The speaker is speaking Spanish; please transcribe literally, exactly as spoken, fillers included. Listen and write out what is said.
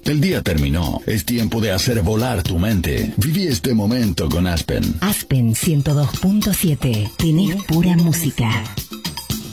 El día terminó. Es tiempo de hacer volar tu mente. Viví este momento con Aspen. Aspen ciento dos punto siete. Tenés pura música.